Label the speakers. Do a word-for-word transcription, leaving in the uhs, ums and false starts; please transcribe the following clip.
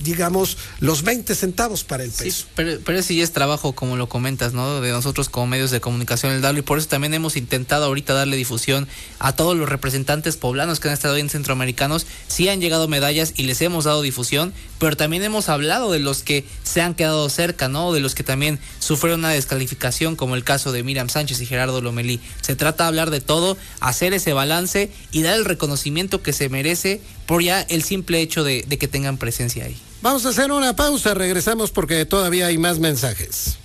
Speaker 1: digamos, los veinte centavos para el peso.
Speaker 2: Sí, pero, pero ese ya es trabajo, como lo comentas, ¿no? De nosotros como medios de comunicación, el darlo, y por eso también hemos intentado ahorita darle difusión a todos los representantes poblanos que han estado en centroamericanos. Sí han llegado medallas y les hemos dado difusión, pero también hemos hablado de los que se han quedado cerca, ¿no? De los que también sufrieron una descalificación, como el caso de Miriam Sánchez y Gerardo Lomelí. Se trata de hablar de todo, hacer ese balance y dar el reconocimiento que se merece por ya el simple hecho de, de que tengan presencia ahí.
Speaker 1: Vamos a hacer una pausa, regresamos porque todavía hay más mensajes.